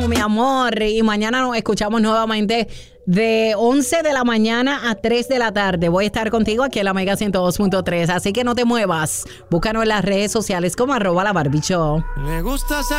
próximo, mi amor. Y mañana nos escuchamos nuevamente de 11 de la mañana a 3 de la tarde. Voy a estar contigo aquí en la Mega 102.3. Así que no te muevas. Búscanos en las redes sociales como @LaBarbieShow. Me gusta